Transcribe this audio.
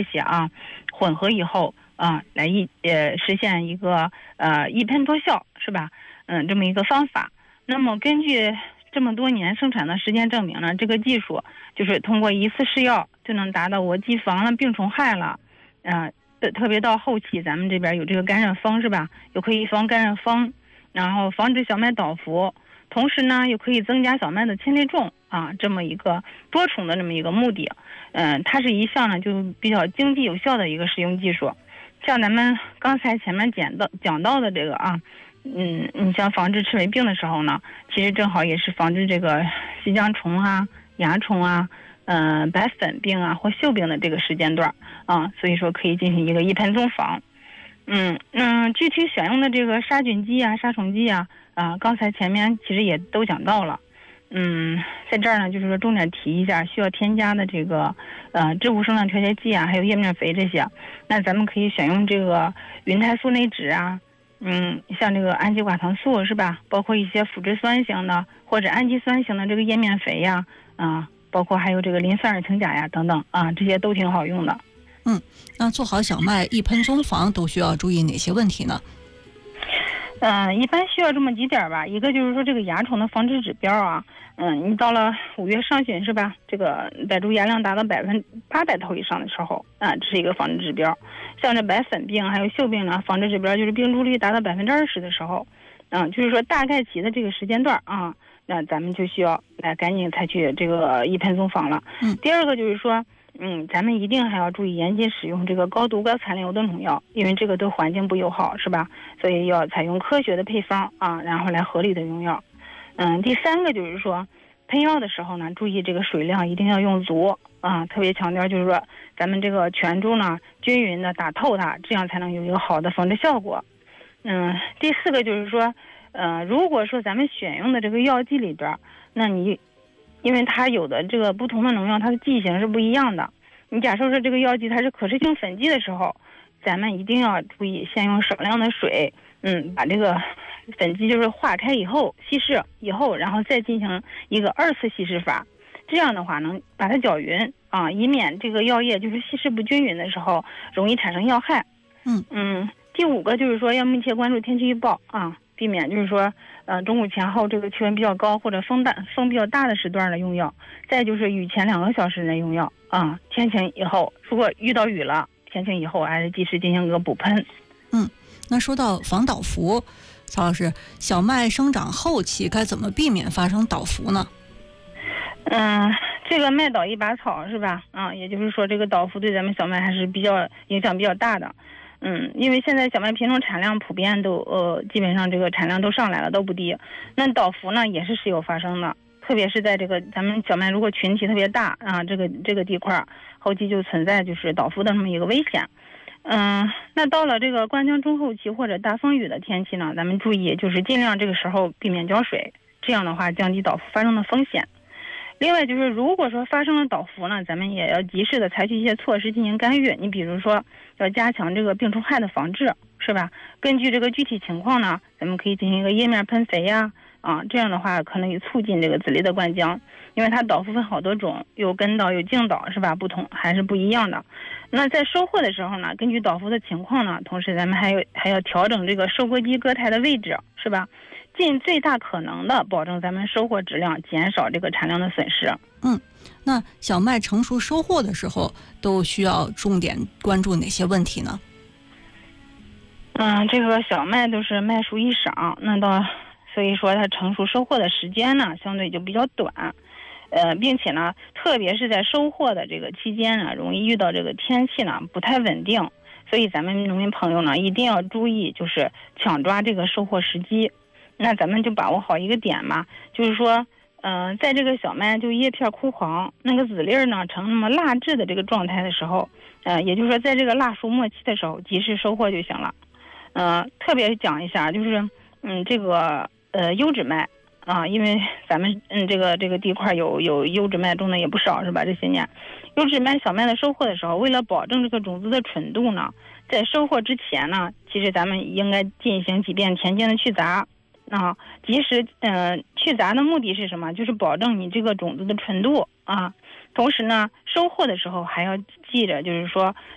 些啊混合以后啊，来实现一个一喷多效，是吧？这么一个方法。那么根据这么多年生产的实践证明呢，这个技术就是通过一次试药就能达到我既防了病虫害了，特别到后期咱们这边有这个感染风，是吧？又可以防感染风，然后防止小麦倒伏，同时呢又可以增加小麦的纤粒重啊，这么一个多重的这么一个目的。它是一项呢就比较经济有效的一个使用技术。像咱们刚才前面讲到的这个啊，你像防治赤尾病的时候呢，其实正好也是防治这个细浆虫啊、蚜虫啊、白粉病啊或锈病的这个时间段啊，所以说可以进行一个一喷综防。具体选用的这个杀菌剂啊、杀虫剂啊，刚才前面其实也都讲到了。在这儿呢，就是说重点提一下需要添加的这个植物生长调节剂啊，还有叶面肥这些。那咱们可以选用这个云肽素内酯啊，像这个氨基寡糖素是吧？包括一些腐殖酸型的或者氨基酸型的这个叶面肥呀，包括还有这个磷酸二氢钾呀等等啊，这些都挺好用的。 那做好小麦一喷综防都需要注意哪些问题呢？ 一般需要这么几点吧。一个就是说这个蚜虫的防治指标啊，你到了5月上旬是吧？这个百株芽量达到800头以上的时候，这是一个防治指标。像这白粉病还有锈病呢，防治指标就是病株率达到20%的时候，就是说大概其的这个时间段啊，那咱们就需要来赶紧采取这个一喷综防了。第二个就是说，咱们一定还要注意严禁使用这个高度高残留的农药，因为这个对环境不友好，是吧？所以要采用科学的配方啊，然后来合理的用药。第三个就是说，喷药的时候呢，注意这个水量一定要用足啊，特别强调就是说，咱们这个全株呢均匀的打透它，这样才能有一个好的防治效果。第四个就是说，如果说咱们选用的这个药剂里边，那因为它有的这个不同的农药，它的剂型是不一样的。你假设说这个药剂它是可食性粉剂的时候，咱们一定要注意先用少量的水，把这个粉剂就是化开以后稀释以后，然后再进行一个2次稀释法，这样的话能把它搅匀啊，以免这个药液就是稀释不均匀的时候容易产生药害。第5个就是说要密切关注天气预报啊，避免就是说中午前后这个气温比较高或者风比较大的时段的用药。再就是雨前2个小时内用药啊，天晴以后如果遇到雨了，天晴以后还是及时进行个补喷。 那说到防倒伏，曹老师，小麦生长后期该怎么避免发生倒伏呢？ 这个麦倒一把草是吧？也就是说这个倒伏对咱们小麦还是影响比较大的。因为现在小麦品种产量普遍都基本上这个产量都上来了，都不低。那倒伏呢也是时有发生的，特别是在这个咱们小麦如果群体特别大啊，这个地块后期就存在就是倒伏的这么一个危险。那到了这个灌浆中后期或者大风雨的天气呢，咱们注意就是尽量这个时候避免浇水，这样的话降低倒伏发生的风险。另外就是如果说发生了倒伏呢，咱们也要及时的采取一些措施进行干预。你比如说要加强这个病虫害的防治，是吧？根据这个具体情况呢，咱们可以进行一个叶面喷肥呀，这样的话可能也促进这个籽粒的灌浆，因为它倒伏分好多种，有根倒有茎倒，是吧？还是不一样的。那在收获的时候呢，根据倒伏的情况呢，同时咱们还要调整这个收割机割台的位置，是吧？尽最大可能的保证咱们收获质量，减少这个产量的损失。 那小麦成熟收获的时候都需要重点关注哪些问题呢？ 这个小麦都是麦熟一晌，所以说它成熟收获的时间呢相对就比较短。并且呢，特别是在收获的这个期间呢，容易遇到这个天气呢不太稳定，所以咱们农民朋友呢一定要注意，就是抢抓这个收获时机。那咱们就把握好一个点嘛，就是说，在这个小麦就叶片枯黄，那个籽粒呢呈那么蜡质的这个状态的时候，也就是说在这个蜡熟末期的时候，及时收获就行了。特别讲一下，就是这个优质麦啊，因为咱们这个地块有优质麦种的也不少，是吧？这些年，优质麦小麦的收获的时候，为了保证这个种子的纯度呢，在收获之前呢，其实咱们应该进行几遍田间的去杂。及时去杂的目的是什么？就是保证你这个种子的纯度啊。同时呢，收获的时候还要记着，就是说